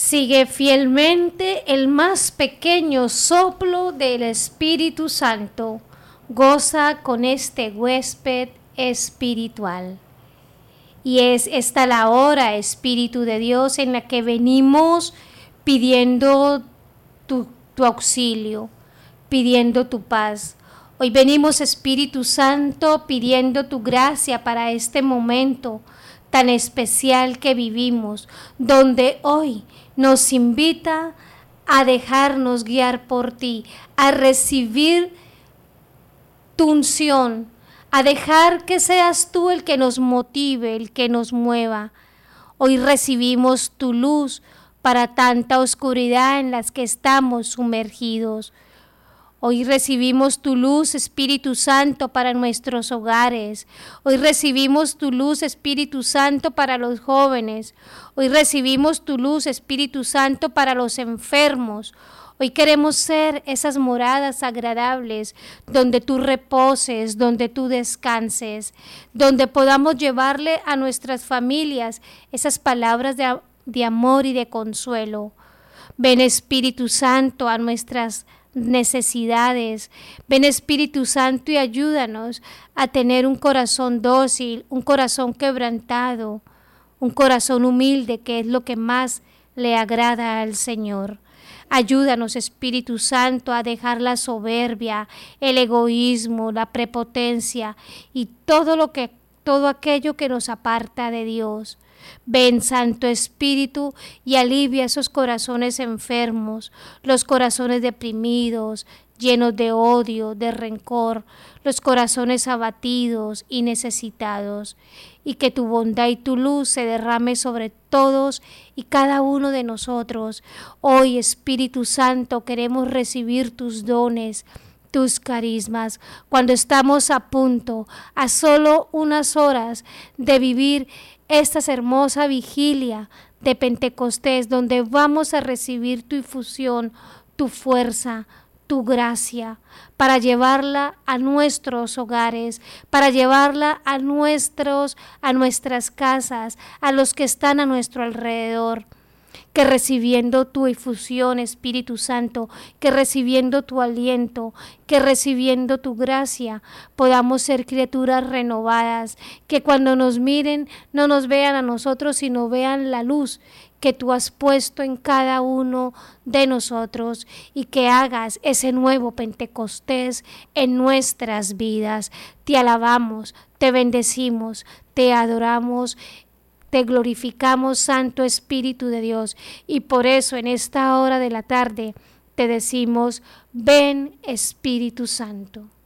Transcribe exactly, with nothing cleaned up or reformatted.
Sigue fielmente el más pequeño soplo del Espíritu Santo. Goza con este huésped espiritual. Y es esta la hora, Espíritu de Dios, en la que venimos pidiendo tu, tu auxilio, pidiendo tu paz. Hoy venimos, Espíritu Santo, pidiendo tu gracia para este momento tan especial que vivimos, donde hoy nos invita a dejarnos guiar por ti, a recibir tu unción, a dejar que seas tú el que nos motive, el que nos mueva. Hoy recibimos tu luz para tanta oscuridad en las que estamos sumergidos. Hoy recibimos tu luz, Espíritu Santo, para nuestros hogares. Hoy recibimos tu luz, Espíritu Santo, para los jóvenes. Hoy recibimos tu luz, Espíritu Santo, para los enfermos. Hoy queremos ser esas moradas agradables donde tú reposes, donde tú descanses, donde podamos llevarle a nuestras familias esas palabras de, de amor y de consuelo. Ven, Espíritu Santo, a nuestras necesidades. Ven, Espíritu Santo, y ayúdanos a tener un corazón dócil, un corazón quebrantado, un corazón humilde, que es lo que más le agrada al Señor. Ayúdanos, Espíritu Santo, a dejar la soberbia, el egoísmo, la prepotencia y todo lo que todo aquello que nos aparta de Dios. Ven, Santo Espíritu, y alivia esos corazones enfermos, los corazones deprimidos, llenos de odio, de rencor, los corazones abatidos y necesitados, y que tu bondad y tu luz se derrame sobre todos y cada uno de nosotros. Hoy, Espíritu Santo, queremos recibir tus dones, tus carismas, cuando estamos a punto, a solo unas horas de vivir esta hermosa vigilia de Pentecostés, donde vamos a recibir tu infusión, tu fuerza, tu gracia, para llevarla a nuestros hogares, para llevarla a nuestros, a nuestras casas, a los que están a nuestro alrededor. Que recibiendo tu infusión, Espíritu Santo, que recibiendo tu aliento, que recibiendo tu gracia, podamos ser criaturas renovadas, que cuando nos miren no nos vean a nosotros, sino vean la luz que tú has puesto en cada uno de nosotros, y que hagas ese nuevo Pentecostés en nuestras vidas. Te alabamos, te bendecimos, te adoramos, te glorificamos, Santo Espíritu de Dios, y por eso en esta hora de la tarde te decimos: ven, Espíritu Santo.